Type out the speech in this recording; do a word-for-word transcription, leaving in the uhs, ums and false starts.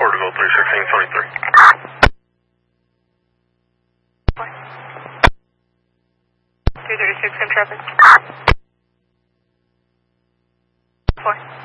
Portugal three sixteen twenty-three. two thirty-six in traffic. four.